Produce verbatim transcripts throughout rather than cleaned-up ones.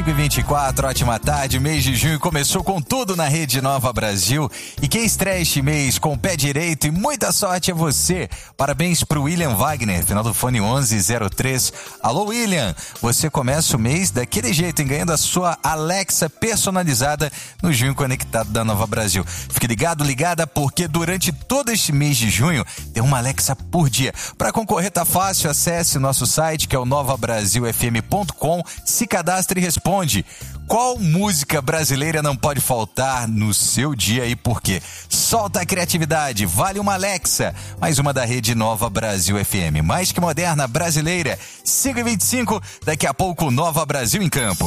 e vinte e quatro, ótima tarde, mês de junho começou com tudo na Rede Nova Brasil e quem estreia este mês com o pé direito e muita sorte é você. Parabéns pro William Wagner, final do fone onze zero três. Alô William, você começa o mês daquele jeito, hein, ganhando a sua Alexa personalizada no Junho Conectado da Nova Brasil. Fique ligado, ligada, porque durante todo este mês de junho tem uma Alexa por dia. Para concorrer tá fácil, acesse o nosso site que é o nova brasil f m ponto com, se cadastre e responde. Qual música brasileira não pode faltar no seu dia e por quê? Solta a criatividade, vale uma Alexa, mais uma da Rede Nova Brasil F M, mais que moderna, brasileira. cinco e vinte e cinco, daqui a pouco Nova Brasil em Campo.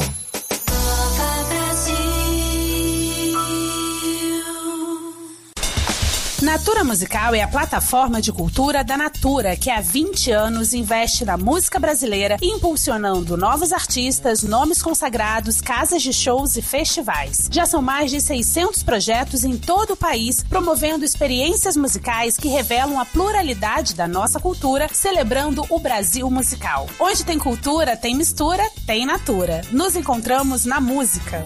Natura Musical é a plataforma de cultura da Natura, que há vinte anos investe na música brasileira, impulsionando novos artistas, nomes consagrados, casas de shows e festivais. Já são mais de seiscentos projetos em todo o país, promovendo experiências musicais que revelam a pluralidade da nossa cultura, celebrando o Brasil musical. Onde tem cultura, tem mistura, tem Natura. Nos encontramos na música.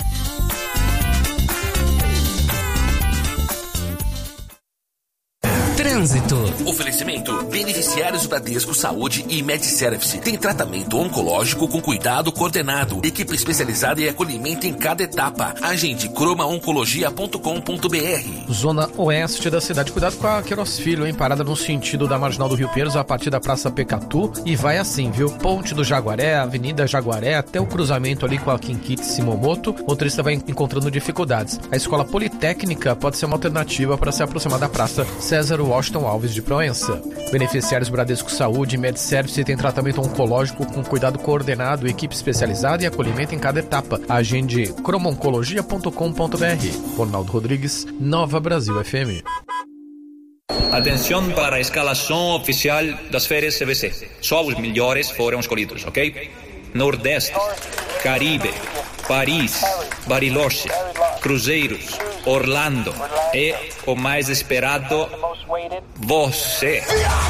Trânsito. Oferecimento. Beneficiários Bradesco Saúde e MedService. Tem tratamento oncológico com cuidado coordenado. Equipe especializada em acolhimento em cada etapa. Agende croma oncologia ponto com ponto b r. Zona oeste da cidade. Cuidado com a Queiroz Filho, hein? Parada no sentido da Marginal do Rio Pinheiros a partir da Praça Pecatu. E vai assim, viu? Ponte do Jaguaré, Avenida Jaguaré, até o cruzamento ali com a Quinquite Simomoto. O motorista vai encontrando dificuldades. A Escola Politécnica pode ser uma alternativa para se aproximar da Praça César Washington Alves de Proença. Beneficiários Bradesco Saúde e MedService tem tratamento oncológico com cuidado coordenado, equipe especializada e acolhimento em cada etapa. Agende croma oncologia ponto com ponto b r. Ronaldo Rodrigues, Nova Brasil F M. Atenção para a escalação oficial das férias C V C. Só os melhores foram escolhidos, ok? Nordeste, Caribe, Paris, Bariloche, Cruzeiros, Orlando e o mais esperado, você.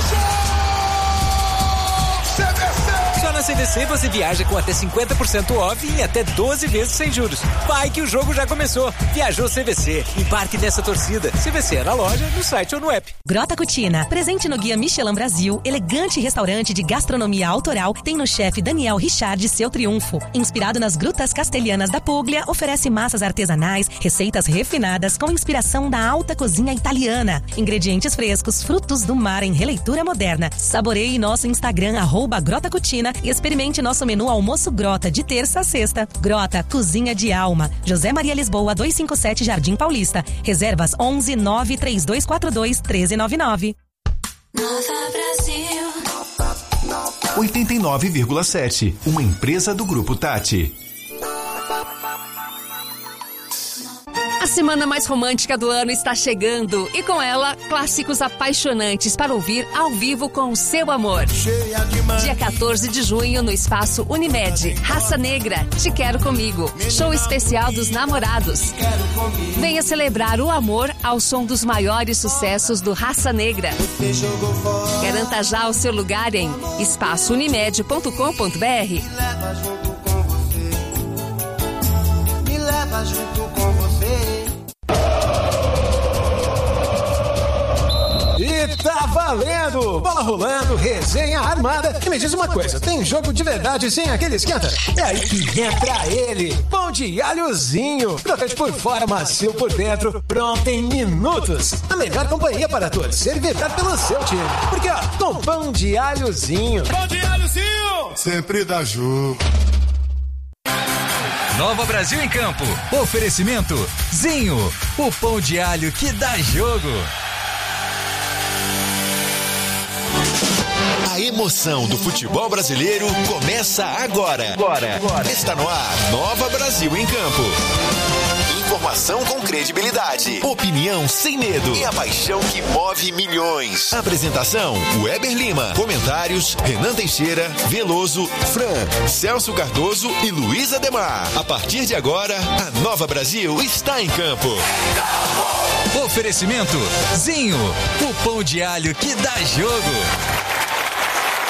Só na C V C você viaja com até cinquenta por cento off e até doze vezes sem juros. Vai que o jogo já começou. Viajou C V C. Embarque nessa torcida. C V C é na loja, no site ou no app. Grota Cucina. Presente no Guia Michelin Brasil, elegante restaurante de gastronomia autoral, tem no chefe Daniel Richard seu triunfo. Inspirado nas grutas castelhanas da Puglia, oferece massas artesanais, receitas refinadas com inspiração da alta cozinha italiana. Ingredientes frescos, frutos do mar em releitura moderna. Saboreie nosso Instagram, arroba Grota Cucina, e experimente nosso menu almoço Grota de terça a sexta. Grota, cozinha de alma. José Maria Lisboa, duzentos e cinquenta e sete, Jardim Paulista. Reservas onze nove três dois quatro dois um três nove nove. Nova Brasil. oitenta e nove vírgula sete, uma empresa do Grupo Tati. A semana mais romântica do ano está chegando e com ela, clássicos apaixonantes para ouvir ao vivo com o seu amor. Dia quatorze de junho no Espaço Unimed, Raça Negra, Te Quero Comigo, show especial dos namorados. Venha celebrar o amor ao som dos maiores sucessos do Raça Negra. Garanta já o seu lugar em espaço unimed ponto com ponto b r. Me leva junto com você. E tá valendo! Bola rolando, resenha armada. E me diz uma coisa, tem jogo de verdade sem aquele esquenta? É aí que entra ele, pão de alhozinho. Crocante por fora, macio por dentro, pronto em minutos. A melhor companhia para torcer e vibrar pelo seu time. Porque ó, com pão de alhozinho. Pão de alhozinho! Sempre dá jogo. Nova Brasil em Campo. Oferecimento Zinho, o pão de alho que dá jogo. A emoção do futebol brasileiro começa agora. Agora. Agora. Está no ar, Nova Brasil em Campo. Informação com credibilidade, opinião sem medo e a paixão que move milhões. Apresentação, Weber Lima. Comentários, Renan Teixeira, Veloso, Fran, Celso Cardoso e Luiz Ademar. A partir de agora, a Nova Brasil está em campo. Oferecimento Zinho, o pão de alho que dá jogo.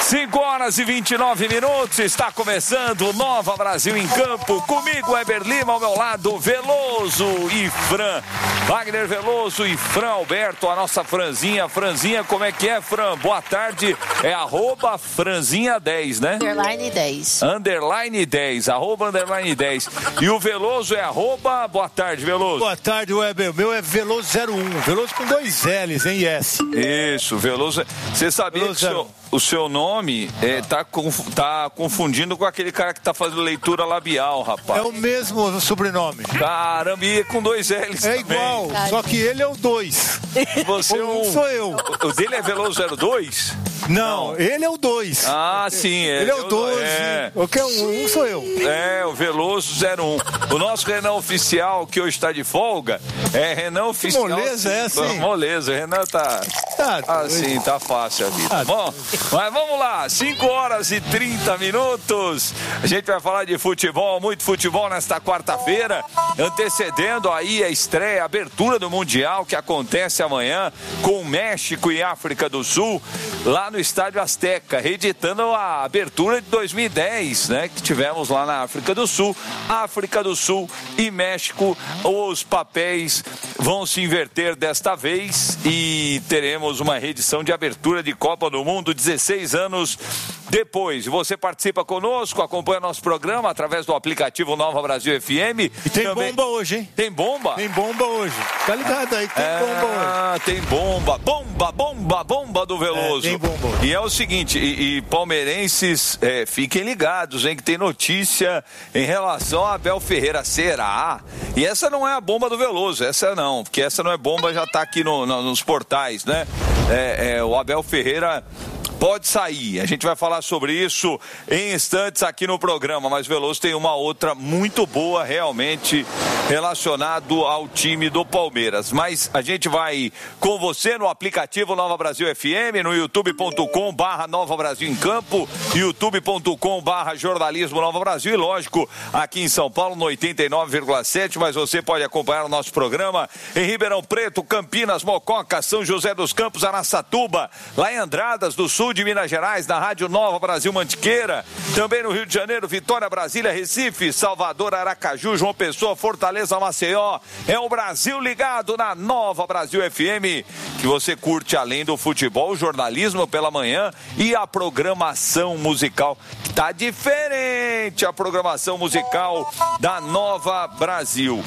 cinco horas e vinte e nove minutos, está começando o Nova Brasil em Campo. Comigo, Heber Lima, ao meu lado, Veloso e Fran. Wagner Veloso e Fran Alberto, a nossa Franzinha. Franzinha, como é que é, Fran? Boa tarde. É arroba Franzinha dez, né? Underline dez. Underline dez, arroba underline dez. E o Veloso é arroba... Boa tarde, Veloso. Boa tarde, Weber. O meu é Veloso zero um. Veloso com dois L's, em S. Isso, Veloso. Você sabia Veloso que o seu, o seu nome é, tá, tá confundindo com aquele cara que tá fazendo leitura labial, rapaz. É o mesmo sobrenome. Caramba, e com dois L's É também. igual, só que ele é o dois. Você é um um... sou eu. O dele é Veloso zero dois? Não, Não, ele é o dois. Ah, sim. É, ele é o dois. É. O que é um, um sou eu. É, o Veloso zero um. O nosso Renan oficial, que hoje está de folga, é Renan oficial. Que moleza é assim? Moleza, o Renan tá... Tá assim, tá fácil a vida. Tá Bom, mas vamos lá, cinco horas e trinta minutos. A gente vai falar de futebol, muito futebol nesta quarta-feira, antecedendo aí a estreia, a abertura do Mundial que acontece amanhã com México e África do Sul, lá no Estádio Azteca, reeditando a abertura de dois mil e dez, né, que tivemos lá na África do Sul. África do Sul e México, os papéis vão se inverter desta vez e teremos uma reedição de abertura de Copa do Mundo dezesseis anos depois. Você participa conosco, acompanha nosso programa através do aplicativo Nova Brasil F M. E tem Também... bomba hoje, hein? Tem bomba? Tem bomba hoje. Tá ligado aí que tem é... bomba hoje. Ah, tem bomba. Bomba, bomba, bomba do Veloso. É, tem bomba hoje. E é o seguinte, e, e palmeirenses, é, fiquem ligados, hein, que tem notícia em relação a Abel Ferreira. Será? E essa não é a bomba do Veloso, essa não, porque essa não é bomba, já tá aqui no, no, nos portais, né? É, é, o Abel Ferreira pode sair. A gente vai falar sobre isso em instantes aqui no programa, mas Veloso tem uma outra muito boa realmente relacionado ao time do Palmeiras. Mas a gente vai com você no aplicativo Nova Brasil F M, no youtube ponto com barra Nova Brasil em Campo, youtube ponto com barra Jornalismo Nova Brasil e lógico, aqui em São Paulo no oitenta e nove vírgula sete, mas você pode acompanhar o nosso programa em Ribeirão Preto, Campinas, Mococa, São José dos Campos, Araçatuba, lá em Andradas do Sul de Minas Gerais, na Rádio Nova Brasil Mantiqueira, também no Rio de Janeiro, Vitória, Brasília, Recife, Salvador, Aracaju, João Pessoa, Fortaleza, Maceió. É o Brasil ligado na Nova Brasil F M, que você curte além do futebol, o jornalismo pela manhã e a programação musical, que tá diferente, a programação musical da Nova Brasil.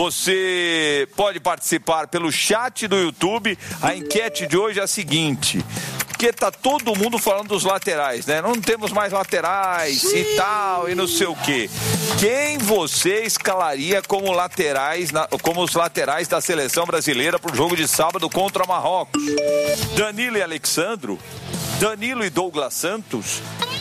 Você pode participar pelo chat do YouTube. A enquete de hoje é a seguinte: porque tá todo mundo falando dos laterais, né? Não temos mais laterais Sim. e tal, e não sei o quê. Quem você escalaria como laterais, como os laterais da seleção brasileira pro jogo de sábado contra Marrocos? Danilo e Alexandro? Danilo e Douglas Santos?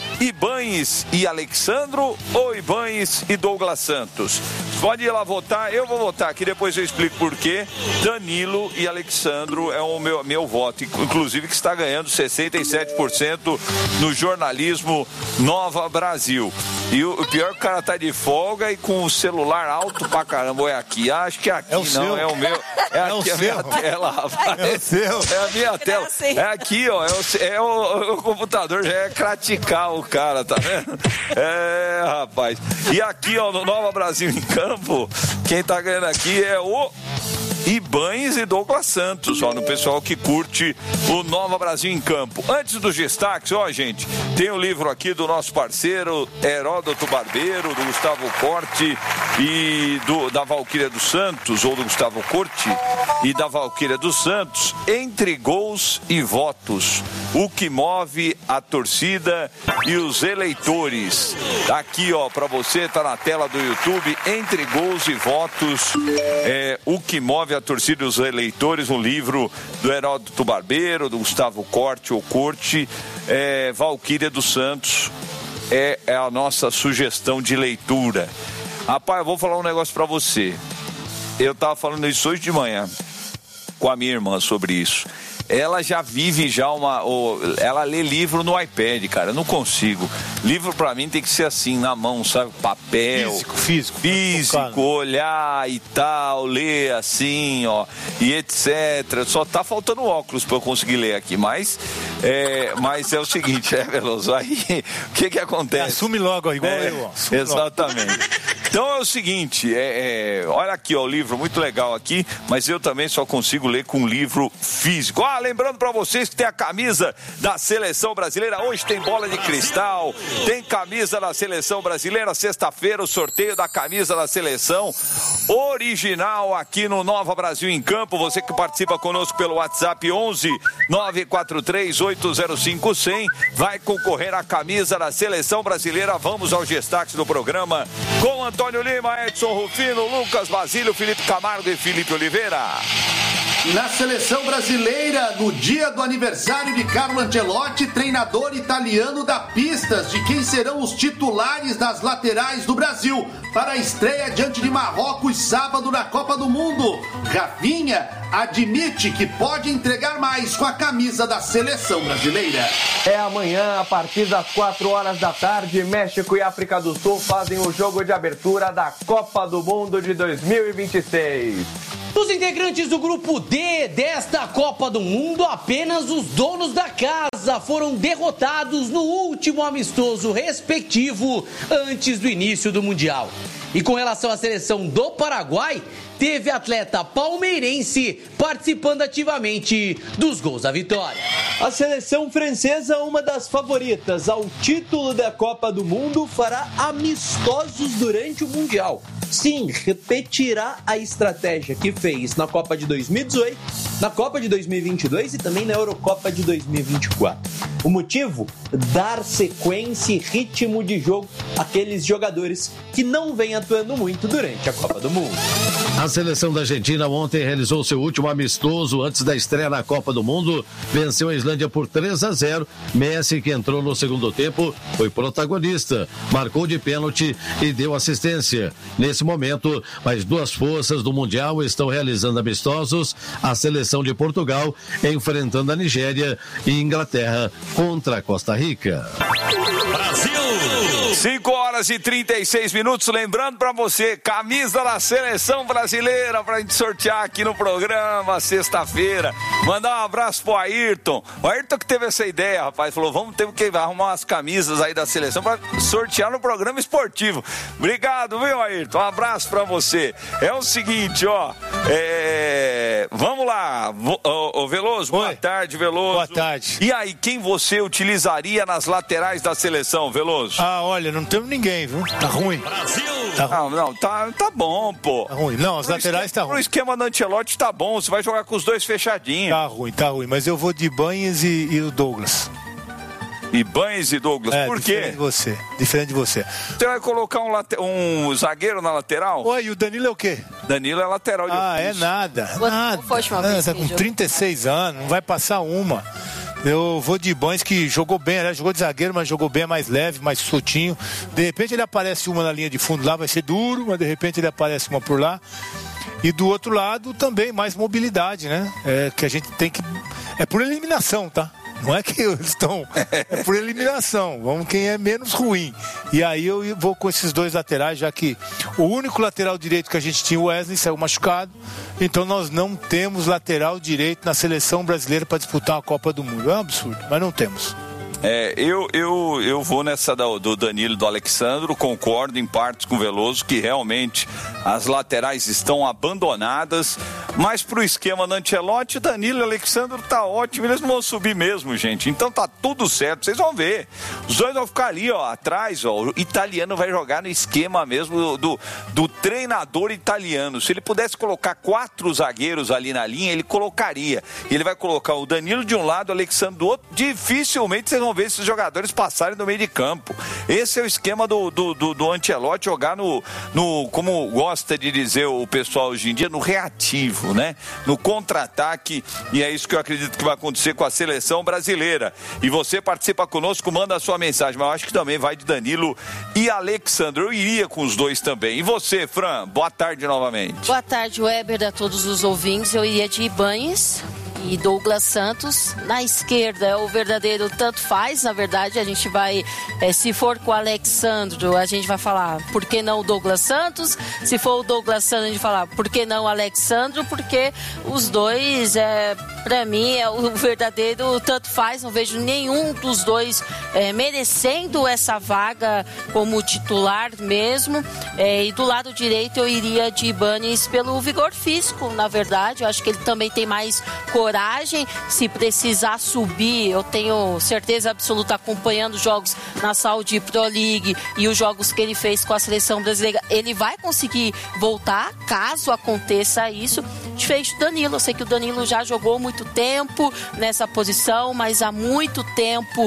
Ibanes e Alexandro ou Ibanes e Douglas Santos? Pode ir lá votar, eu vou votar aqui, depois eu explico por quê. Danilo e Alexandro é o meu, meu voto, inclusive que está ganhando sessenta e sete por cento no jornalismo Nova Brasil. E o, o pior é que o cara tá de folga e com o celular alto pra caramba. É aqui, acho que é aqui, é o não, seu. é o meu. É, é aqui a minha seu. Tela, rapaz. É o seu. É a minha tela. É aqui, ó, é o, é o, o computador já é craticar o cara, tá vendo? É, rapaz. E aqui, ó, no Nova Brasil em Campo, quem tá ganhando aqui é o Ibanes e Douglas Santos, ó, no pessoal que curte o Nova Brasil em Campo. Antes dos destaques, ó, gente, tem o livro aqui do nosso parceiro Heródoto Barbeiro, do Gustavo Corte e do, da Valquíria dos Santos, ou do Gustavo Corte e da Valquíria dos Santos, Entre Gols e Votos, o que move a torcida e os eleitores. Tá aqui, ó, pra você, tá na tela do YouTube, Entre Gols e Votos, é, o que move a torcida e os eleitores, um livro do Heródoto Barbeiro, do Gustavo Corte ou Corte, é, Valquíria dos Santos, é, é a nossa sugestão de leitura. Rapaz, eu vou falar um negócio pra você. Eu tava falando isso hoje de manhã com a minha irmã sobre isso. ela já vive já uma... Ou, ela lê livro no iPad, cara. Eu não consigo. Livro pra mim tem que ser assim, na mão, sabe? Papel. Físico, físico. Físico, olhar e tal, ler assim, ó, e etcétera. Só tá faltando óculos pra eu conseguir ler aqui, mas é, mas é o seguinte, é, Veloso, aí o que que acontece? Assume logo, igual é, eu. Assume exatamente. Logo. Então é o seguinte, é, é, olha aqui, ó, o livro muito legal aqui, mas eu também só consigo ler com livro físico. Ah, lembrando pra vocês que tem a camisa da Seleção Brasileira, hoje tem bola de cristal, tem camisa da Seleção Brasileira, sexta-feira o sorteio da camisa da Seleção original aqui no Nova Brasil em Campo. Você que participa conosco pelo WhatsApp onze nove quatro três oito zero cinco cem vai concorrer à camisa da Seleção Brasileira. Vamos aos destaques do programa com Antônio Lima, Edson Rufino, Lucas Basílio, Felipe Camargo e Felipe Oliveira. Na Seleção Brasileira, no dia do aniversário de Carlo Ancelotti, treinador italiano dá pistas de quem serão os titulares das laterais do Brasil para a estreia diante de Marrocos sábado na Copa do Mundo. Rafinha admite que pode entregar mais com a camisa da Seleção Brasileira. É amanhã, a partir das quatro horas da tarde, México e África do Sul fazem o jogo de abertura da Copa do Mundo de dois mil e vinte e seis. Dos integrantes do grupo D desta Copa do Mundo, apenas os donos da casa foram derrotados no último amistoso respectivo antes do início do Mundial. E com relação à seleção do Paraguai, teve atleta palmeirense participando ativamente dos gols da vitória. A seleção francesa, uma das favoritas ao título da Copa do Mundo, fará amistosos durante o Mundial. Sim, repetirá a estratégia que fez na Copa de dois mil e dezoito, na Copa de dois mil e vinte e dois e também na Eurocopa de dois mil e vinte e quatro. O motivo? Dar sequência e ritmo de jogo àqueles jogadores que não vêm atuando muito durante a Copa do Mundo. A seleção da Argentina ontem realizou seu último amistoso antes da estreia na Copa do Mundo. Venceu a Islândia por três a zero. Messi, que entrou no segundo tempo, foi protagonista. Marcou de pênalti e deu assistência. Nesse momento, mais duas forças do Mundial estão realizando amistosos. A seleção de Portugal enfrentando a Nigéria e Inglaterra contra a Costa Rica. Brasil! cinco horas e trinta e seis minutos. Lembrando pra você, camisa da Seleção Brasileira pra gente sortear aqui no programa, sexta-feira. Mandar um abraço pro Ayrton. O Ayrton que teve essa ideia, rapaz. Falou, vamos ter que arrumar umas camisas aí da seleção pra sortear no programa esportivo. Obrigado, viu, Ayrton? Um abraço pra você. É o seguinte, ó. É... Vamos lá. Ô, ô, Veloso, Oi. Boa tarde, Veloso. Boa tarde. E aí, quem você utilizaria nas laterais da seleção, Veloso? Ah, olha, não temos ninguém, viu? Tá ruim. Brasil! Tá ruim. Não, não, tá, tá bom, pô. Tá ruim. Não, as pro laterais esquema, tá ruim. O esquema do Ancelotti tá bom, você vai jogar com os dois fechadinhos. Tá ruim, tá ruim. Mas eu vou de Ibanez e, e o Douglas. Ibanez e Douglas, é, por quê? Diferente de você, diferente de você. Você vai colocar um, late... um zagueiro na lateral? Ué, e o Danilo é o quê? Danilo é lateral de Ah, ofício. é nada, Quando nada. foi a última vez Ah, tá que com jogou? trinta e seis anos, não vai passar uma. Eu vou de Ibanez, que jogou bem, né? Jogou de zagueiro, mas jogou bem, mais leve, mais soltinho. De repente ele aparece uma na linha de fundo lá, vai ser duro, mas de repente ele aparece uma por lá. E do outro lado também mais mobilidade, né? É que a gente tem que... É por eliminação, tá? Não é que eles estão... É por eliminação. Vamos quem é menos ruim. E aí eu vou com esses dois laterais, já que o único lateral direito que a gente tinha, o Wesley, saiu machucado. Então nós não temos lateral direito na seleção brasileira para disputar a Copa do Mundo. É um absurdo, mas não temos. É, eu, eu, eu vou nessa do, do Danilo e do Alexandro, concordo em partes com o Veloso que realmente as laterais estão abandonadas, mas pro esquema do Ancelotti, Danilo e Alexandro tá ótimo, eles não vão subir mesmo, gente, então tá tudo certo, vocês vão ver, os dois vão ficar ali, ó, atrás, ó, o italiano vai jogar no esquema mesmo do, do, do treinador italiano. Se ele pudesse colocar quatro zagueiros ali na linha, ele colocaria, ele vai colocar o Danilo de um lado, o Alexandro do outro, dificilmente vocês vão ver esses jogadores passarem no meio de campo. Esse é o esquema do, do, do, do Ancelotti, jogar no, no, como gosta de dizer o pessoal hoje em dia, no reativo, né? No contra-ataque, e é isso que eu acredito que vai acontecer com a seleção brasileira. E você participa conosco, manda a sua mensagem, mas eu acho que também vai de Danilo e Alexandre. Eu iria com os dois também. E você, Fran? Boa tarde novamente. Boa tarde, Weber, a todos os ouvintes. Eu iria de Ibanez e Douglas Santos. Na esquerda é o verdadeiro tanto faz, na verdade a gente vai, é, se for com o Alexandro, a gente vai falar por que não o Douglas Santos, se for o Douglas Santos a gente vai falar por que não o Alexandro, porque os dois, é, para mim, é o verdadeiro tanto faz, não vejo nenhum dos dois é, merecendo essa vaga como titular mesmo, é, e do lado direito eu iria de Ibanes pelo vigor físico, na verdade, eu acho que ele também tem mais coragem, se precisar subir, eu tenho certeza absoluta, acompanhando jogos na Saudi Pro League e os jogos que ele fez com a seleção brasileira, ele vai conseguir voltar, caso aconteça isso, diferente do Danilo. Eu sei que o Danilo já jogou muito tempo nessa posição, mas há muito tempo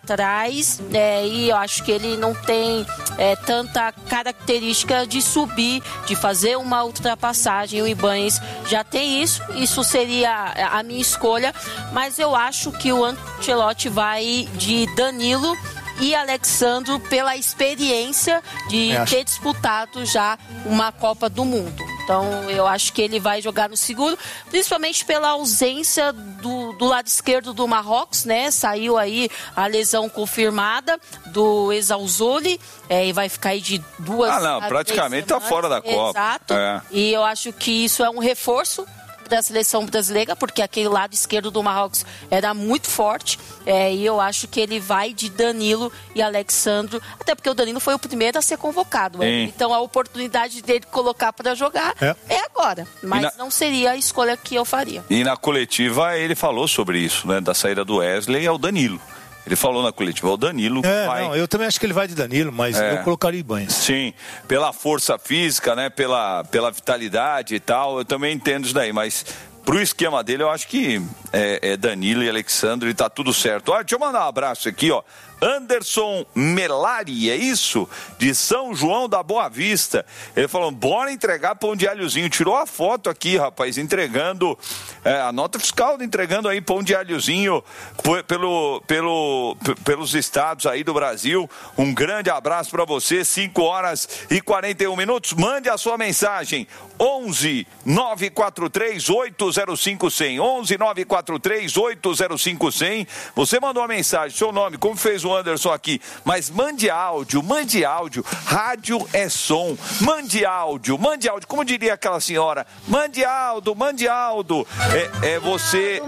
atrás, é, e eu acho que ele não tem é, tanta característica de subir, de fazer uma ultrapassagem. O Ibanes já tem isso, isso seria a minha escolha, mas eu acho que o Ancelotti vai de Danilo e Alexandro pela experiência de ter disputado já uma Copa do Mundo. Então eu acho que ele vai jogar no seguro, principalmente pela ausência do, do lado esquerdo do Marrocos, né? Saiu aí a lesão confirmada do Ezzalzouli, é, e vai ficar aí de duas Ah, não, praticamente tá fora da Copa. Exato. É. E eu acho que isso é um reforço da seleção brasileira, porque aquele lado esquerdo do Marrocos era muito forte, é, e eu acho que ele vai de Danilo e Alexandro, até porque o Danilo foi o primeiro a ser convocado, é, então a oportunidade dele colocar para jogar é. é agora, mas na... não seria a escolha que eu faria. E na coletiva ele falou sobre isso, né, da saída do Wesley ao Danilo. Ele falou na coletiva, o Danilo é, vai... Não, eu também acho que ele vai de Danilo, mas é. eu colocaria Ibanes. Sim, pela força física, né, pela, pela vitalidade e tal, eu também entendo isso daí, mas pro esquema dele eu acho que é, é Danilo e Alexandre e tá tudo certo. Olha, deixa eu mandar um abraço aqui, ó. Anderson Melari, é isso? De São João da Boa Vista. Ele falou, bora entregar pão de alhozinho. Tirou a foto aqui, rapaz, entregando é, a nota fiscal, entregando aí pão de alhozinho pelo, pelo, pelos estados aí do Brasil. Um grande abraço para você, cinco horas e quarenta e um minutos. Mande a sua mensagem, onze nove quatro três oito zero cinco zero zero, onze nove quatro três oito zero cinco zero zero. Você mandou uma mensagem, seu nome, como fez o Anderson aqui, mas mande áudio, mande áudio, rádio é som, mande áudio, mande áudio, como diria aquela senhora, mande áudio, mande áudio, é, é você,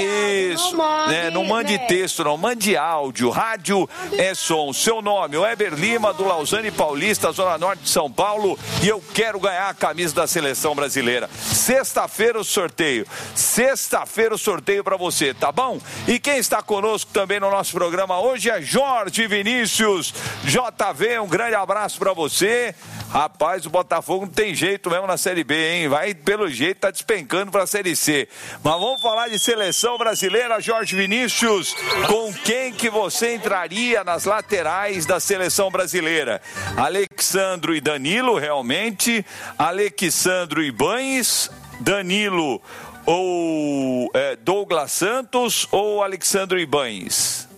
isso, né, não mande texto não, mande áudio, rádio é som, seu nome, Weber Lima, do Lausanne Paulista, Zona Norte de São Paulo, e eu quero ganhar a camisa da seleção brasileira. Sexta-feira o sorteio, sexta-feira o sorteio pra você, tá bom? E quem está conosco também no nosso programa hoje é Jorge Vinícius, J V, um grande abraço pra você. Rapaz, o Botafogo não tem jeito mesmo na Série B, hein? Vai, pelo jeito, tá despencando pra Série C. Mas vamos falar de seleção brasileira, Jorge Vinícius. Com quem que você entraria nas laterais da seleção brasileira? Alexandro e Danilo, realmente. Alexandro e Ibanes. Danilo ou é, Douglas Santos ou Alexandro Ibanes?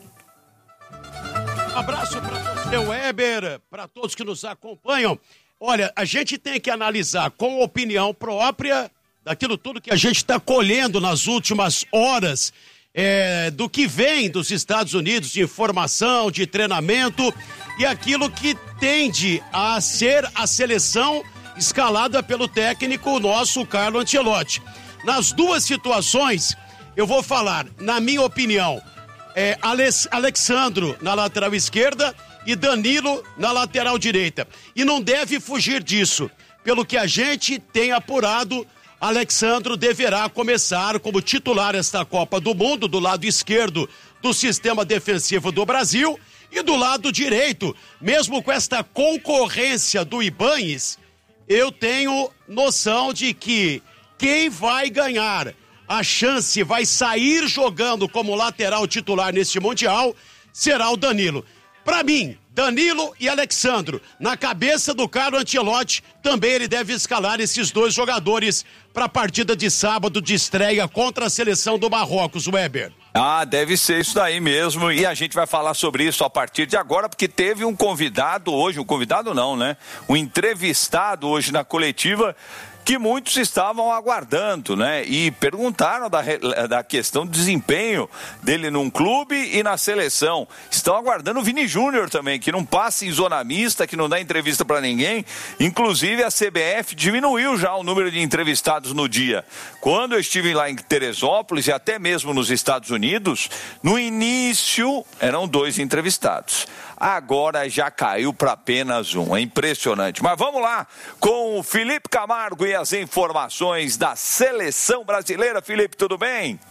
Um abraço para você, Weber, para todos que nos acompanham. Olha, a gente tem que analisar com opinião própria daquilo tudo que a gente está colhendo nas últimas horas, é, do que vem dos Estados Unidos de informação, de treinamento e aquilo que tende a ser a seleção escalada pelo técnico nosso Carlo Ancelotti. Nas duas situações, eu vou falar, na minha opinião, é Alex, Alexandro na lateral esquerda e Danilo na lateral direita. E não deve fugir disso. Pelo que a gente tem apurado, Alexandro deverá começar como titular esta Copa do Mundo, do lado esquerdo do sistema defensivo do Brasil, e do lado direito, mesmo com esta concorrência do Ibanes, eu tenho noção de que quem vai ganhar a chance, vai sair jogando como lateral titular neste Mundial, será o Danilo. Para mim, Danilo e Alexandro, na cabeça do Carlo Ancelotti, também ele deve escalar esses dois jogadores para a partida de sábado de estreia contra a seleção do Marrocos, Weber. Ah, deve ser isso daí mesmo, e a gente vai falar sobre isso a partir de agora, porque teve um convidado hoje, um convidado não, né? Um entrevistado hoje na coletiva, que muitos estavam aguardando, né? E perguntaram da, da questão do desempenho dele num clube e na seleção. Estão aguardando o Vini Júnior também, que não passa em zona mista, que não dá entrevista para ninguém. Inclusive a C B F diminuiu já o número de entrevistados no dia. Quando eu estive lá em Teresópolis e até mesmo nos Estados Unidos, no início eram dois entrevistados. Agora já caiu para apenas um. É impressionante. Mas vamos lá com o Felipe Camargo e as informações da seleção brasileira. Felipe, tudo bem?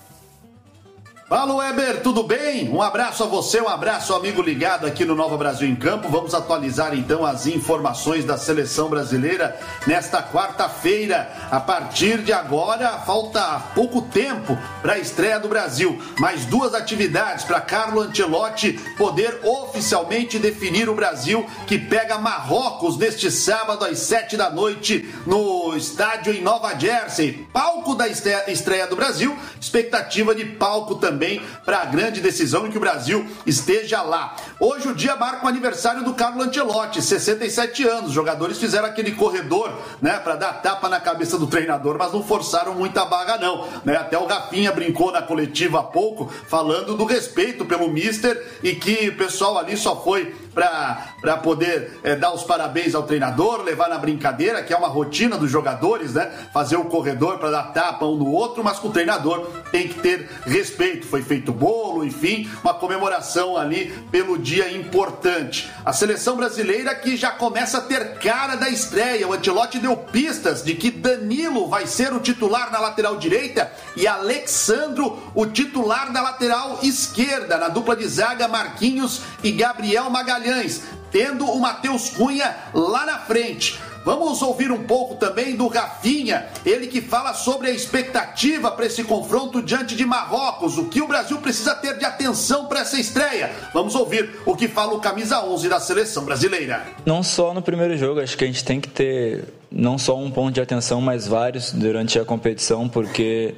Fala, Weber, tudo bem? Um abraço a você, um abraço ao amigo ligado aqui no Nova Brasil em Campo. Vamos atualizar então as informações da seleção brasileira nesta quarta-feira. A partir de agora, falta pouco tempo para a estreia do Brasil. Mais duas atividades para Carlo Ancelotti poder oficialmente definir o Brasil, que pega Marrocos neste sábado às sete da noite no estádio em Nova Jersey. Palco da estreia do Brasil, expectativa de palco também também para a grande decisão em que o Brasil esteja lá. Hoje o dia marca o aniversário do Carlo Ancelotti, sessenta e sete anos. Os jogadores fizeram aquele corredor, né, para dar tapa na cabeça do treinador, mas não forçaram muita barra não, né? Até o Rafinha brincou na coletiva há pouco, falando do respeito pelo mister e que o pessoal ali só foi para poder é, dar os parabéns ao treinador, levar na brincadeira, que é uma rotina dos jogadores, né? Fazer o corredor para dar tapa um no outro, mas com o treinador tem que ter respeito. Foi feito bolo, enfim, uma comemoração ali pelo dia importante. A seleção brasileira que já começa a ter cara da estreia. O Ancelotti deu pistas de que Danilo vai ser o titular na lateral direita e Alexandro o titular na lateral esquerda, na dupla de zaga Marquinhos e Gabriel Magalhães, tendo o Matheus Cunha lá na frente. Vamos ouvir um pouco também do Rafinha, ele que fala sobre a expectativa para esse confronto diante de Marrocos, o que o Brasil precisa ter de atenção para essa estreia. Vamos ouvir o que fala o camisa onze da seleção brasileira. Não só no primeiro jogo, acho que a gente tem que ter não só um ponto de atenção, mas vários durante a competição, porque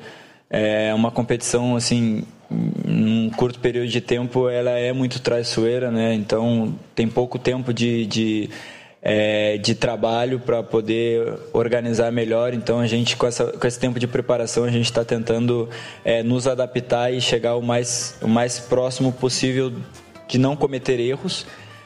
é uma competição assim, num curto período de tempo, ela é muito traiçoeira, né? Então tem pouco tempo de, de, é, de trabalho para poder organizar melhor. Então a gente, com, essa, com esse tempo de preparação, a gente está tentando é, nos adaptar e chegar o mais, o mais próximo possível de não cometer erros.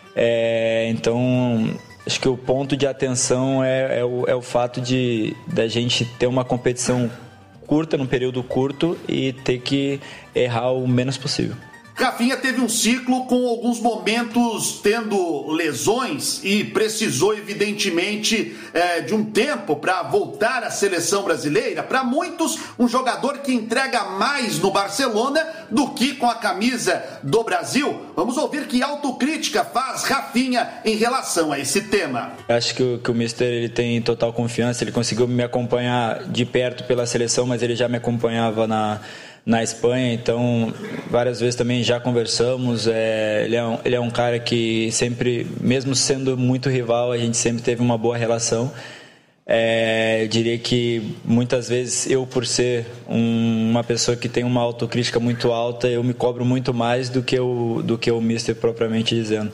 É, então acho que o ponto de atenção é, é, o, é o fato de da gente ter uma competição curta, num período curto, e ter que errar o menos possível. Rafinha teve um ciclo com alguns momentos tendo lesões e precisou evidentemente é, de um tempo para voltar à seleção brasileira. Para muitos, um jogador que entrega mais no Barcelona do que com a camisa do Brasil. Vamos ouvir que autocrítica faz Rafinha em relação a esse tema. Acho que o, que o mister ele tem total confiança, ele conseguiu me acompanhar de perto pela seleção, mas ele já me acompanhava na na Espanha, então várias vezes também já conversamos. É, ele, é um, ele é um cara que sempre, mesmo sendo muito rival, a gente sempre teve uma boa relação. É, eu diria que muitas vezes eu, por ser um, uma pessoa que tem uma autocrítica muito alta, eu me cobro muito mais do que o, do que o mister propriamente dizendo.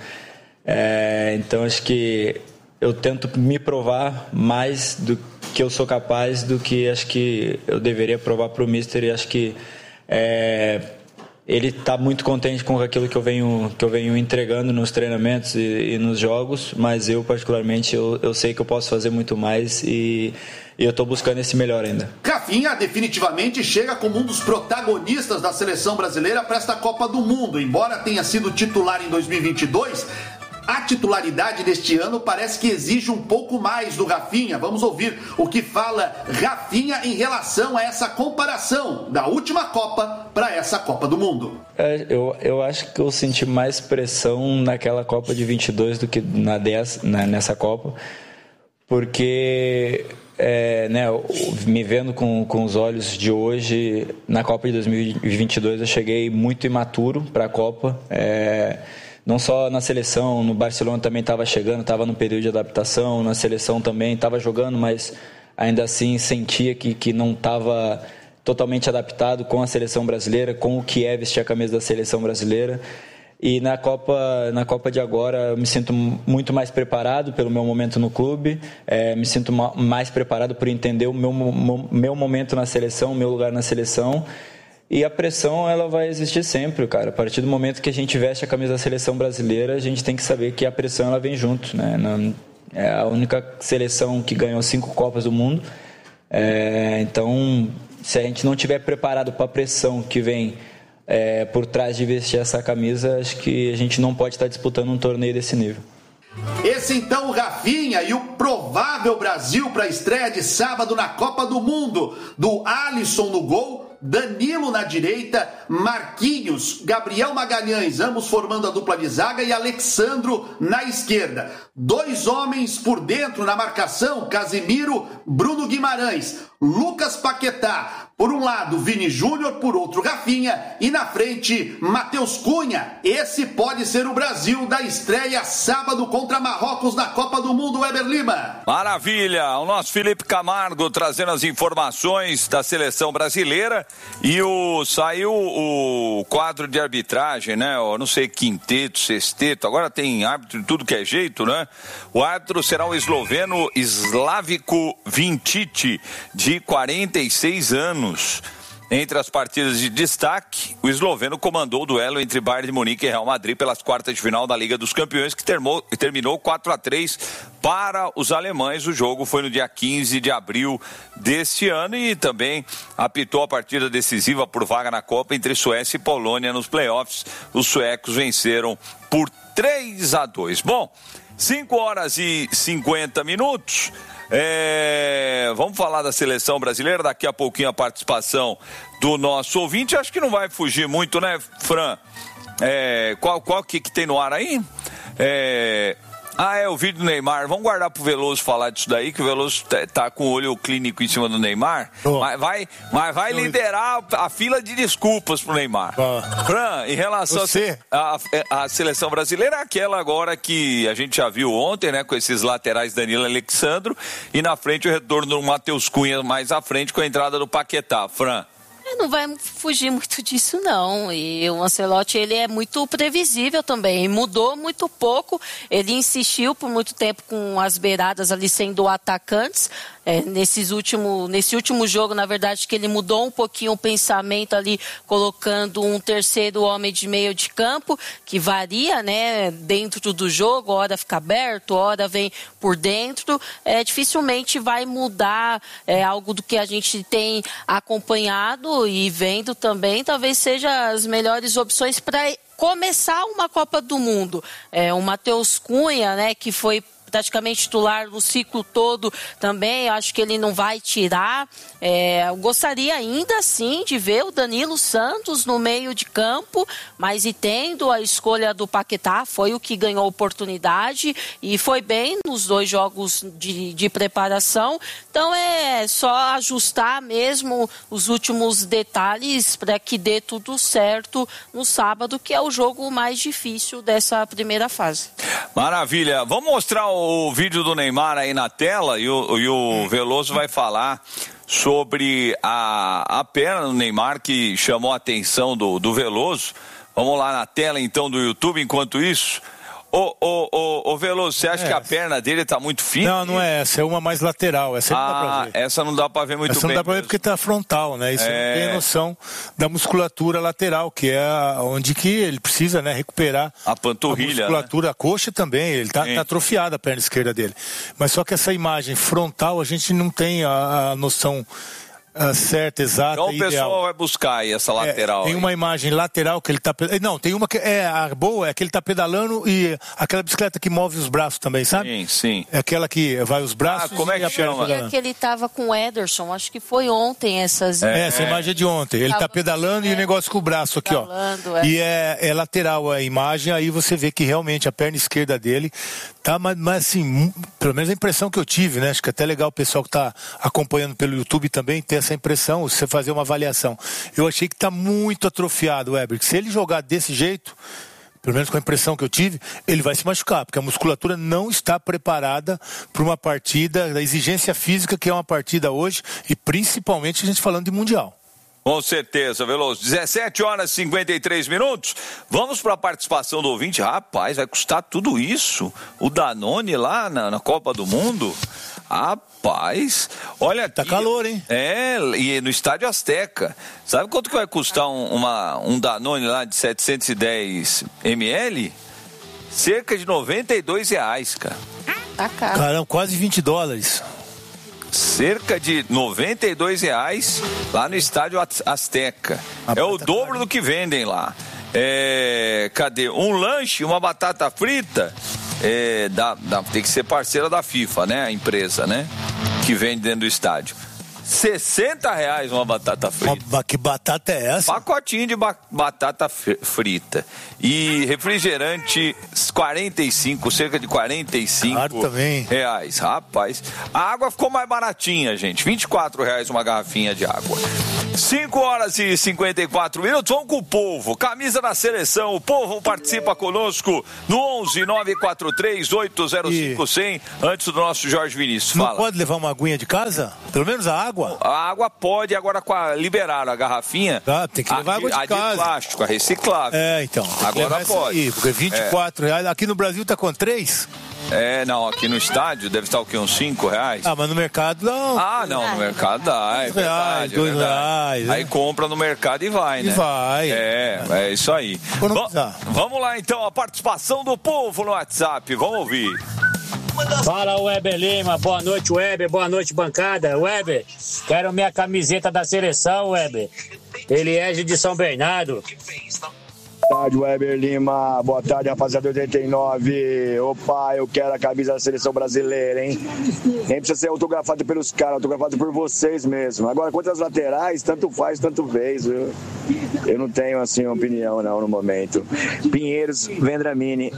É, então acho que eu tento me provar mais do que eu sou capaz do que acho que eu deveria provar para o mister, e acho que É, ele está muito contente com aquilo que eu venho, que eu venho entregando nos treinamentos e, e nos jogos, mas eu particularmente eu, eu sei que eu posso fazer muito mais e, e eu estou buscando esse melhor ainda. Rafinha definitivamente chega como um dos protagonistas da seleção brasileira para esta Copa do Mundo. Embora tenha sido titular em dois mil e vinte e dois, a titularidade deste ano parece que exige um pouco mais do Rafinha. Vamos ouvir o que fala Rafinha em relação a essa comparação da última Copa para essa Copa do Mundo. É, eu, eu acho que eu senti mais pressão naquela Copa de vinte e dois do que na dez, na, nessa Copa, porque é, né, me vendo com, com os olhos de hoje, na Copa de dois mil e vinte e dois eu cheguei muito imaturo para a Copa. É, não só na seleção, no Barcelona também estava chegando, estava no período de adaptação, na seleção também estava jogando, mas ainda assim sentia que, que não estava totalmente adaptado com a seleção brasileira, com o que é vestir a camisa da seleção brasileira. E na Copa, na Copa de agora eu me sinto muito mais preparado pelo meu momento no clube, é, me sinto mais preparado por entender o meu, meu momento na seleção, o meu lugar na seleção. E a pressão, ela vai existir sempre, cara. A partir do momento que a gente veste a camisa da seleção brasileira, a gente tem que saber que a pressão, ela vem junto, né? Não, é a única seleção que ganhou cinco Copas do Mundo. É, então, se a gente não estiver preparado para a pressão que vem É, por trás de vestir essa camisa, acho que a gente não pode estar disputando um torneio desse nível. Esse então o Rafinha e o provável Brasil para a estreia de sábado na Copa do Mundo, do Alisson no gol, Danilo na direita, Marquinhos, Gabriel Magalhães, ambos formando a dupla de zaga, e Alexandro na esquerda. Dois homens por dentro na marcação, Casemiro, Bruno Guimarães, Lucas Paquetá. Por um lado, Vini Júnior, por outro, Rafinha, e na frente, Matheus Cunha. Esse pode ser o Brasil da estreia sábado contra Marrocos na Copa do Mundo, Weber Lima. Maravilha, o nosso Felipe Camargo trazendo as informações da seleção brasileira. E o, saiu o quadro de arbitragem, né? Eu não sei, quinteto, sexteto, agora tem árbitro de tudo que é jeito, né? O árbitro será o esloveno Slavko Vinčić, de quarenta e seis anos. Entre as partidas de destaque, o esloveno comandou o duelo entre Bayern de Munique e Real Madrid pelas quartas de final da Liga dos Campeões, que termou, terminou quatro a três para os alemães. O jogo foi no dia quinze de abril deste ano e também apitou a partida decisiva por vaga na Copa entre Suécia e Polônia nos playoffs. Os suecos venceram por três a dois. Bom, cinco horas e cinquenta minutos. É, vamos falar da seleção brasileira, daqui a pouquinho a participação do nosso ouvinte. Acho que não vai fugir muito, né, Fran? É, qual, qual que, que tem no ar aí? É... Ah, é o vídeo do Neymar. Vamos guardar pro Veloso falar disso daí, que o Veloso tá, tá com o olho clínico em cima do Neymar. Oh. Mas vai, mas vai liderar a fila de desculpas pro Neymar. Oh. Fran, em relação à seleção brasileira, aquela agora que a gente já viu ontem, né, com esses laterais Danilo e Alexandro, e na frente o retorno do Matheus Cunha mais à frente com a entrada do Paquetá. Fran. Não vai fugir muito disso, não. E o Ancelotti, ele é muito previsível também. Mudou muito pouco. Ele insistiu por muito tempo com as beiradas ali sendo atacantes. É, nesses último, nesse último jogo, na verdade, que ele mudou um pouquinho o pensamento ali, colocando um terceiro homem de meio de campo, que varia, né, dentro do jogo, hora fica aberto, hora vem por dentro. É, dificilmente vai mudar é, algo do que a gente tem acompanhado e vendo também, talvez seja as melhores opções para começar uma Copa do Mundo. É, o Matheus Cunha, né, que foi praticamente titular no ciclo todo também, acho que ele não vai tirar. É, eu gostaria ainda sim de ver o Danilo Santos no meio de campo, mas e tendo a escolha do Paquetá, foi o que ganhou oportunidade e foi bem nos dois jogos de, de preparação. Então é só ajustar mesmo os últimos detalhes para que dê tudo certo no sábado, que é o jogo mais difícil dessa primeira fase. Maravilha, vamos mostrar o o vídeo do Neymar aí na tela e o, e o Veloso vai falar sobre a, a perna do Neymar que chamou a atenção do, do Veloso. Vamos lá na tela então do YouTube, enquanto isso. Ô, ô, ô, ô Veloso, você acha é. que a perna dele tá muito fina? Não, não é essa, é uma mais lateral, essa ah, não dá pra ver. Essa não dá pra ver muito essa bem. Essa não dá pra ver porque tá frontal, né? Isso é... não tem noção da musculatura lateral, que é onde que ele precisa, né, recuperar a panturrilha, a musculatura, né? A coxa também, ele tá, tá atrofiado a perna esquerda dele. Mas só que essa imagem frontal, a gente não tem a, a noção Uh, certo, exato. Então o pessoal ideal. vai buscar aí essa lateral. É, tem aí. uma imagem lateral que ele tá. Não, tem uma que é a boa, é que ele tá pedalando e aquela bicicleta que move os braços também, sabe? Sim, sim. É aquela que vai os braços. Ah, como é que chama? É que ele tava com o Ederson, acho que foi ontem essas. É, essa imagem é de ontem. Ele tava... tá pedalando é. e o negócio com o braço aqui, pedalando, ó. É. E é, é lateral a imagem, aí você vê que realmente a perna esquerda dele tá, mas, mas assim, pelo menos a impressão que eu tive, né? Acho que é até legal o pessoal que tá acompanhando pelo YouTube também ter essa impressão. Você fazer uma avaliação. Eu achei que está muito atrofiado, Weber. Que se ele jogar desse jeito, pelo menos com a impressão que eu tive, ele vai se machucar, porque a musculatura não está preparada para uma partida, da exigência física que é uma partida hoje, e principalmente a gente falando de Mundial. Com certeza, Veloso. dezessete horas e cinquenta e três minutos. Vamos para a participação do ouvinte. Rapaz, vai custar tudo isso? O Danone lá na, na Copa do Mundo? Rapaz, olha... Tá aqui, calor, hein? É, e no Estádio Azteca. Sabe quanto que vai custar um, uma, um Danone lá de setecentos e dez mililitros? Cerca de noventa e dois reais, cara. Tá caro. Caramba, quase vinte dólares. Cerca de noventa e dois reais lá no Estádio Azteca. É o dobro do que vendem lá. É, cadê? Um lanche, uma batata frita. É, da, da, tem que ser parceira da FIFA, né? A empresa, né? Que vende dentro do estádio. sessenta reais uma batata frita. Uma, que batata é essa? Pacotinho de ba- batata frita. E refrigerante quarenta e cinco, cerca de quarenta e cinco claro, também. reais. Rapaz, a água ficou mais baratinha, gente. vinte e quatro reais uma garrafinha de água. cinco horas e cinquenta e quatro minutos. Vamos com o povo. Camisa da seleção. O povo participa conosco no onze nove quatro três oito zero cinco cem. Antes do nosso Jorge Vinícius. Não fala. pode levar uma aguinha de casa? Pelo menos a água? A água pode, agora com a, liberaram a garrafinha. Ah, tem que levar a, água de a casa. de plástico, a reciclável. É, então. Agora pode. Aí, porque vinte e quatro reais. Aqui no Brasil tá com três? É, não, aqui no estádio deve estar o quê? Uns cinco reais? Ah, mas no mercado não. Ah, não, no mercado dá, é verdade. dois é verdade. reais. Aí compra no mercado e vai, né? E vai. É, é isso aí. Va- vamos lá então, a participação do povo no WhatsApp, vamos ouvir. Fala, Weber Lima, boa noite, Weber, boa noite, bancada. Weber, quero minha camiseta da seleção, Weber. Eliégio de São Bernardo. Boa tarde, Weber Lima. Boa tarde, rapaziada oitenta e nove. Opa, eu quero a camisa da seleção brasileira, hein? Nem precisa ser autografado pelos caras, autografado por vocês mesmo. Agora, quanto às laterais, tanto faz, tanto fez, viu? Eu não tenho, assim, opinião, não, no momento. Pinheiros, Vendramini.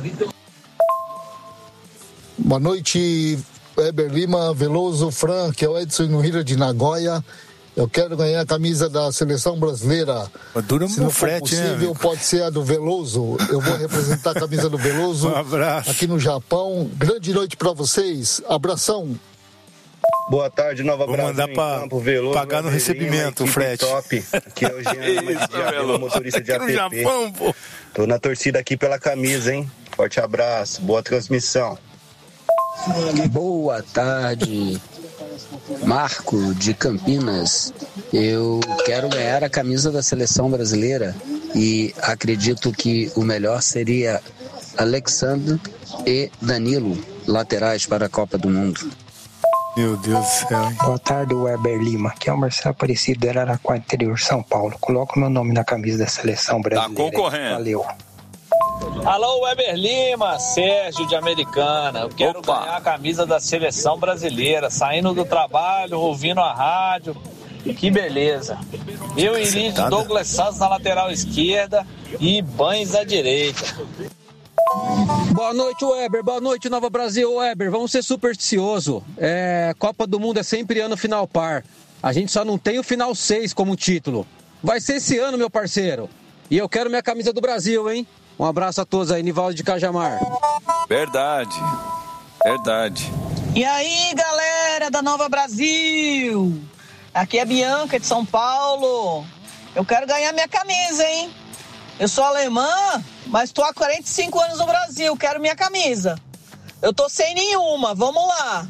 Boa noite, Weber Lima, Veloso, Fran, que é o Edson Nuhira de Nagoya. Eu quero ganhar a camisa da seleção brasileira. Dura Se não for frete, possível, né, pode ser a do Veloso. Eu vou representar a camisa do Veloso um abraço. aqui no Japão. Grande noite para vocês. Abração. Boa tarde, Nova Vou Brasil. mandar pra Campo, Veloso, pagar no Weber recebimento Lima, o frete. Top. Aqui é o Jean, Isso, motorista de Aqui no A P P. Japão, pô. Tô na torcida aqui pela camisa, hein? Forte abraço, boa transmissão. Boa tarde, Marco de Campinas. Eu quero ganhar a camisa da seleção brasileira e acredito que o melhor seria Alexandre e Danilo, laterais para a Copa do Mundo. Meu Deus do céu, hein? Boa tarde, Weber Lima. Aqui é o Marcelo Aparecido de Araraquara, interior São Paulo. Coloca o meu nome na camisa da seleção brasileira. Tá concorrendo. Valeu. Alô, Weber Lima, Sérgio de Americana. Eu quero Opa. ganhar a camisa da seleção brasileira, saindo do trabalho, ouvindo a rádio. Que beleza. Eu iria de Douglas Santos na lateral esquerda e Banes à direita. Boa noite, Weber. Boa noite, Nova Brasil. Weber, vamos ser supersticioso. É, Copa do Mundo é sempre ano final par. A gente só não tem o final seis como título. Vai ser esse ano, meu parceiro. E eu quero minha camisa do Brasil, hein? Um abraço a todos aí, Nivaldo de Cajamar. Verdade, verdade. E aí, galera da Nova Brasil? Aqui é a Bianca de São Paulo. Eu quero ganhar minha camisa, hein? Eu sou alemã, mas tô há quarenta e cinco anos no Brasil. Quero minha camisa. Eu tô sem nenhuma, vamos lá.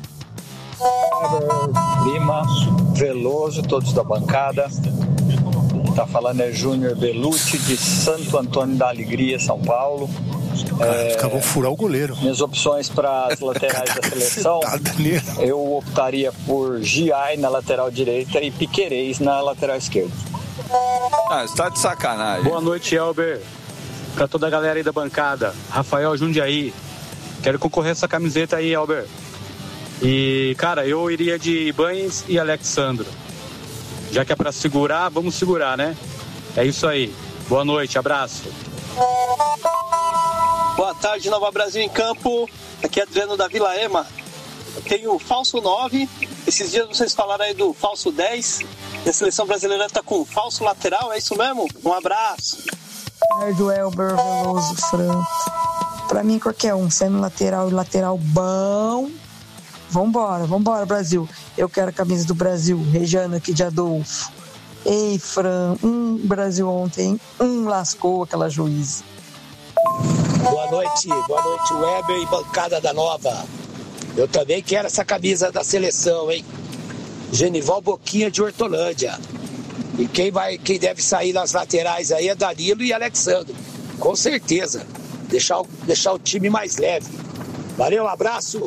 Lima, Veloso, todos da bancada. Tá falando é Júnior Belucci, de Santo Antônio da Alegria, São Paulo. É, Acabou de furar o goleiro. Minhas opções para as laterais da seleção, eu optaria por Giai na lateral direita e Piquerez na lateral esquerda. Ah, você tá de sacanagem. Boa noite, Elber. Pra toda a galera aí da bancada. Rafael Jundiaí. Quero concorrer a essa camiseta aí, Elber. E, cara, eu iria de Ibanes e Alexandro. Já que é pra segurar, vamos segurar, né? É isso aí. Boa noite, abraço. Boa tarde, Nova Brasil em campo. Aqui é Adriano da Vila Ema. Tem o falso nove. Esses dias vocês falaram aí do falso dez. E a seleção brasileira tá com falso lateral, é isso mesmo? Um abraço. Ricardo, Elber, Veloso, Franco. Pra mim, qualquer um, sendo lateral e lateral bom. Vambora, vambora, Brasil. Eu quero a camisa do Brasil. Rejano aqui de Adolfo. Ei, Fran, um Brasil ontem, um lascou aquela juíza. Boa noite, boa noite, Weber e bancada da Nova. Eu também quero essa camisa da seleção, hein? Genival Boquinha de Hortolândia. E quem vai, quem deve sair nas laterais aí é Danilo e Alexandre. Com certeza. Deixar o, deixar o time mais leve. Valeu, um abraço.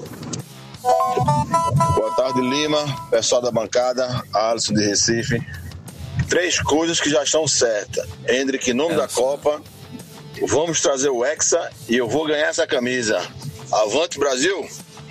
Boa tarde, Lima, pessoal da bancada, Alisson de Recife. Três coisas que já estão certas. Hendrick, em nome da Copa, vamos trazer o Hexa e eu vou ganhar essa camisa. Avante, Brasil!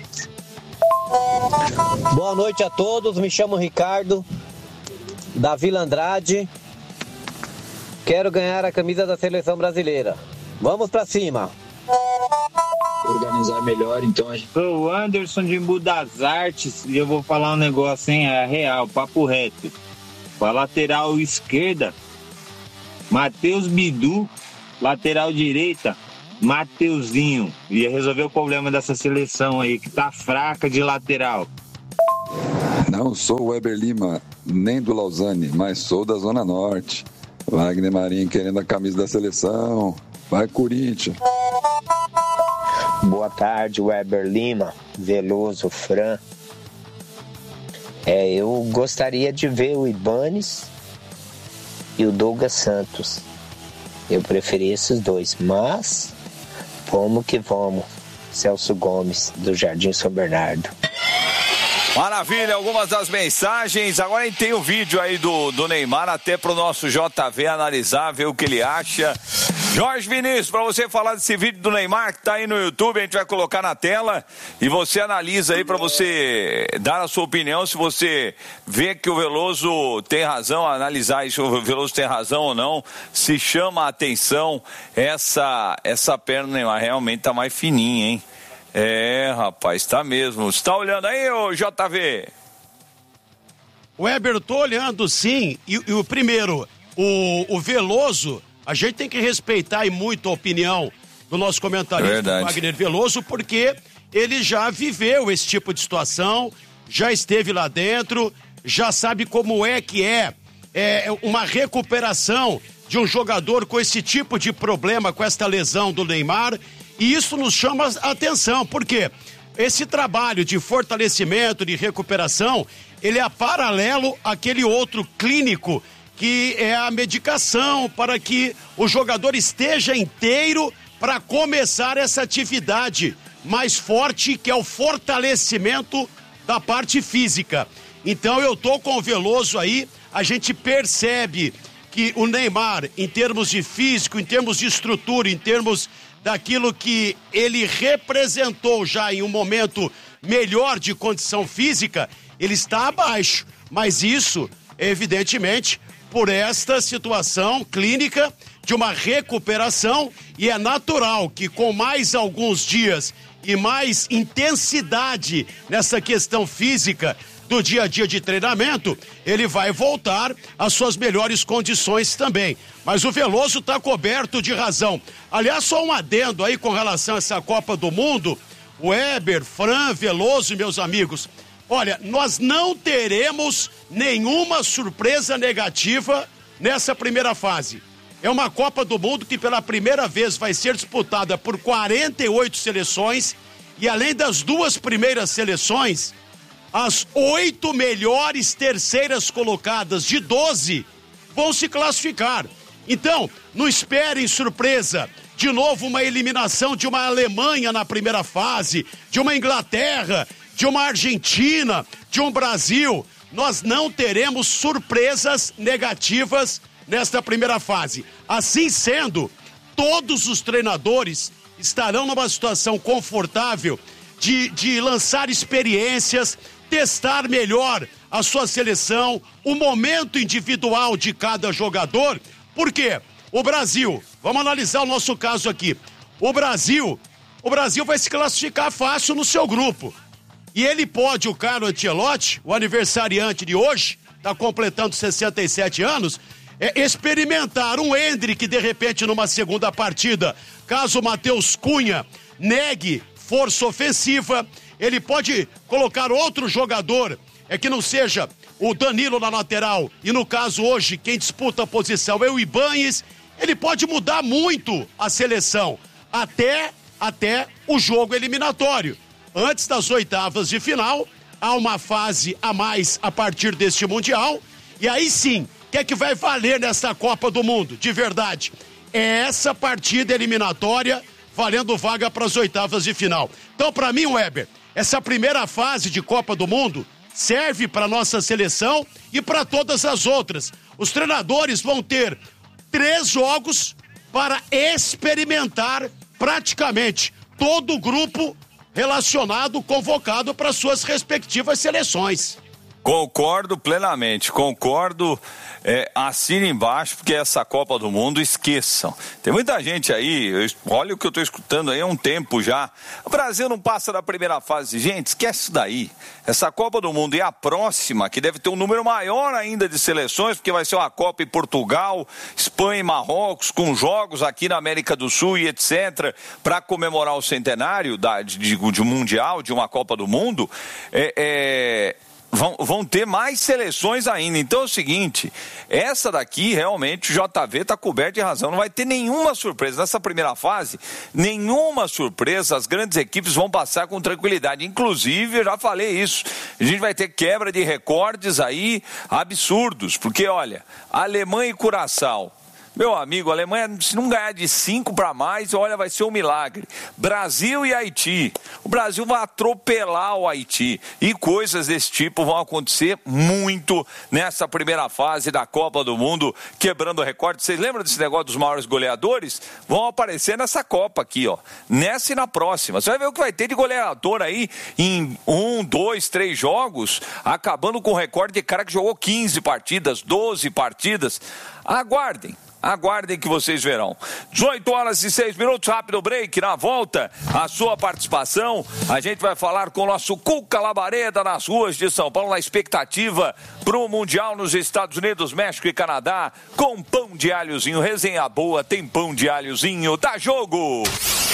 Boa noite a todos, me chamo Ricardo, da Vila Andrade. Quero ganhar a camisa da seleção brasileira. Vamos pra cima! Organizar melhor, então a gente... Sou o Anderson de Embu das Artes e eu vou falar um negócio, hein? É real, papo reto. Pra lateral esquerda, Matheus Bidu. Lateral direita, Mateuzinho. Ia resolver o problema dessa seleção aí, que tá fraca de lateral. Não sou o Weber Lima, nem do Lausanne, mas sou da Zona Norte. Wagner Marinho querendo a camisa da seleção. Vai, Corinthians. Boa tarde, Weber Lima, Veloso, Fran. É, eu gostaria de ver o Ibanes e o Douglas Santos. Eu preferi esses dois, mas vamos que vamos. Celso Gomes, do Jardim São Bernardo. Maravilha, algumas das mensagens. Agora a gente tem o vídeo aí do, do Neymar, até pro nosso J V analisar, ver o que ele acha. Jorge Vinícius, para você falar desse vídeo do Neymar que tá aí no YouTube, a gente vai colocar na tela e você analisa aí para você dar a sua opinião, se você vê que o Veloso tem razão, analisar se o Veloso tem razão ou não, se chama a atenção essa, essa perna do Neymar, realmente tá mais fininha, hein? É, rapaz, tá mesmo. Você tá olhando aí, ô J V? Weber, tô olhando sim, e, e o primeiro, o, o Veloso, a gente tem que respeitar e muito a opinião do nosso comentarista, Wagner Veloso, porque ele já viveu esse tipo de situação, já esteve lá dentro, já sabe como é que é, é uma recuperação de um jogador com esse tipo de problema, com esta lesão do Neymar, e isso nos chama a atenção, porque esse trabalho de fortalecimento, de recuperação, ele é paralelo àquele outro clínico que é a medicação para que o jogador esteja inteiro para começar essa atividade mais forte, que é o fortalecimento da parte física. Então eu tô com o Veloso aí, a gente percebe que o Neymar, em termos de físico, em termos de estrutura, em termos daquilo que ele representou já em um momento melhor de condição física, ele está abaixo, mas isso, evidentemente, por esta situação clínica de uma recuperação, e é natural que com mais alguns dias e mais intensidade nessa questão física do dia a dia de treinamento, ele vai voltar às suas melhores condições também. Mas o Veloso está coberto de razão. Aliás, só um adendo aí com relação a essa Copa do Mundo, Weber, Fran, Veloso e meus amigos. Olha, nós não teremos nenhuma surpresa negativa nessa primeira fase. É uma Copa do Mundo que pela primeira vez vai ser disputada por quarenta e oito seleções, e além das duas primeiras seleções, as oito melhores terceiras colocadas de doze vão se classificar. Então, não esperem surpresa. De novo, uma eliminação de uma Alemanha na primeira fase, de uma Inglaterra, de uma Argentina, de um Brasil. Nós não teremos surpresas negativas nesta primeira fase. Assim sendo, todos os treinadores estarão numa situação confortável de, de lançar experiências, testar melhor a sua seleção, o momento individual de cada jogador. Por quê? O Brasil, vamos analisar o nosso caso aqui. O Brasil, o Brasil vai se classificar fácil no seu grupo. E ele pode, o Carlo Ancelotti, o aniversariante de hoje, está completando sessenta e sete anos, é, experimentar um Hendrick, de repente, numa segunda partida, caso o Matheus Cunha negue força ofensiva, ele pode colocar outro jogador é que não seja o Danilo na lateral e, no caso, hoje, quem disputa a posição é o Ibañez, ele pode mudar muito a seleção até, até o jogo eliminatório. Antes das oitavas de final, há uma fase a mais a partir deste Mundial, e aí sim, o que é que vai valer nessa Copa do Mundo, de verdade? É essa partida eliminatória valendo vaga para as oitavas de final. Então, para mim, Weber, essa primeira fase de Copa do Mundo serve para nossa seleção e para todas as outras. Os treinadores vão ter três jogos para experimentar praticamente todo o grupo relacionado, convocado para suas respectivas seleções. Concordo plenamente, concordo, é, assina embaixo, porque essa Copa do Mundo, esqueçam. Tem muita gente aí, eu, olha o que eu estou escutando aí há um tempo já. O Brasil não passa da primeira fase. Gente, esquece isso daí. Essa Copa do Mundo e a próxima, que deve ter um número maior ainda de seleções, porque vai ser uma Copa em Portugal, Espanha e Marrocos, com jogos aqui na América do Sul e etcétera, para comemorar o centenário da, de, de, de um Mundial, de uma Copa do Mundo. É... é... Vão, vão ter mais seleções ainda. Então é o seguinte, essa daqui realmente o J V está coberto de razão. Não vai ter nenhuma surpresa. Nessa primeira fase, nenhuma surpresa. As grandes equipes vão passar com tranquilidade. Inclusive, eu já falei isso. A gente vai ter quebra de recordes aí absurdos. Porque, olha, Alemanha e Curaçao. Meu amigo, a Alemanha, se não ganhar de cinco para mais, olha, vai ser um milagre. Brasil e Haiti. O Brasil vai atropelar o Haiti. E coisas desse tipo vão acontecer muito nessa primeira fase da Copa do Mundo, quebrando recorde. Vocês lembram desse negócio dos maiores goleadores? Vão aparecer nessa Copa aqui, ó. Nessa e na próxima. Você vai ver o que vai ter de goleador aí em um, dois, três jogos, acabando com o recorde de cara que jogou quinze partidas, doze partidas. Aguardem. Aguardem que vocês verão. dezoito horas e seis minutos, rápido break. Na volta, a sua participação. A gente vai falar com o nosso Cuca Labareda nas ruas de São Paulo, na expectativa para o Mundial nos Estados Unidos, México e Canadá, com pão de alhozinho. Resenha boa, tem pão de alhozinho. Dá jogo!